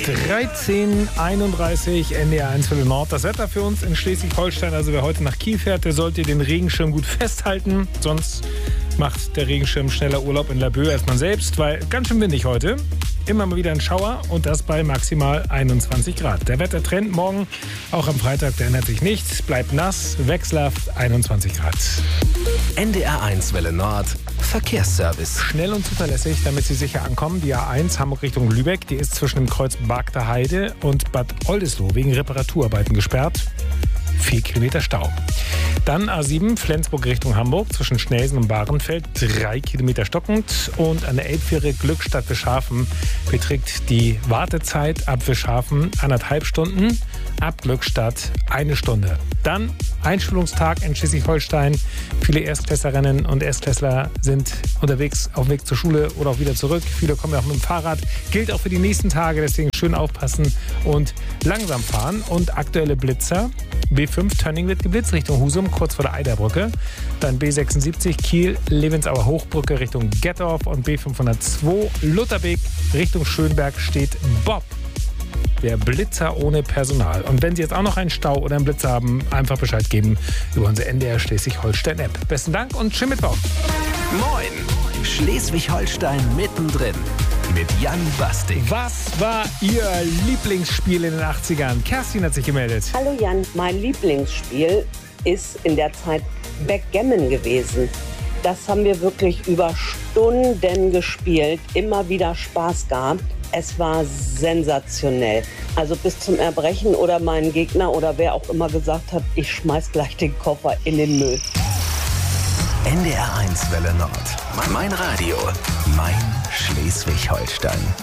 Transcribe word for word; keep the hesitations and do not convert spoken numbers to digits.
dreizehn Uhr einunddreißig, N D R eins Viertel Nord. Das Wetter für uns in Schleswig-Holstein. Also wer heute nach Kiel fährt, der sollte den Regenschirm gut festhalten. Sonst macht der Regenschirm schneller Urlaub in Laboe als man selbst, weil ganz schön windig heute. Immer mal wieder ein Schauer und das bei maximal einundzwanzig Grad. Der Wettertrend morgen, auch am Freitag, der ändert sich nicht. Bleibt nass, wechselhaft, einundzwanzig Grad. N D R eins Welle Nord, Verkehrsservice. Schnell und zuverlässig, damit Sie sicher ankommen. Die A eins Hamburg Richtung Lübeck, die ist zwischen dem Kreuz Bagder Heide und Bad Oldesloe wegen Reparaturarbeiten gesperrt. Vier Kilometer Stau. Dann A sieben Flensburg Richtung Hamburg zwischen Schnelsen und Bahrenfeld. Drei Kilometer stockend. Und an der Elbfähre Glückstadt Wischhafen beträgt die Wartezeit ab Wischhafen anderthalb Stunden. Ab Glückstadt eine Stunde. Dann Einschulungstag in Schleswig-Holstein. Viele Erstklässlerinnen und Erstklässler sind unterwegs auf dem Weg zur Schule oder auch wieder zurück. Viele kommen ja auch mit dem Fahrrad. Gilt auch für die nächsten Tage, deswegen schön aufpassen und langsam fahren. Und aktuelle Blitzer. B fünf Tönning wird geblitzt Richtung Husum, kurz vor der Eiderbrücke. Dann B sechsundsiebzig Kiel, Levensauer Hochbrücke Richtung Gettorf und B fünfhundertzwei Lutherbeek Richtung Schönberg steht Bob. Der Blitzer ohne Personal. Und wenn Sie jetzt auch noch einen Stau oder einen Blitzer haben, einfach Bescheid geben über unsere N D R Schleswig-Holstein-App. Besten Dank und schönen Mittwoch. Moin, Schleswig-Holstein mittendrin mit Jan Bastik. Was war Ihr Lieblingsspiel in den achtzigern? Kerstin hat sich gemeldet. Hallo Jan, mein Lieblingsspiel ist in der Zeit Backgammon gewesen. Das haben wir wirklich über Stunden gespielt, immer wieder Spaß gehabt. Es war sensationell. Also bis zum Erbrechen oder mein Gegner oder wer auch immer gesagt hat, ich schmeiß gleich den Koffer in den Müll. N D R eins Welle Nord. Mein Radio. Mein Schleswig-Holstein.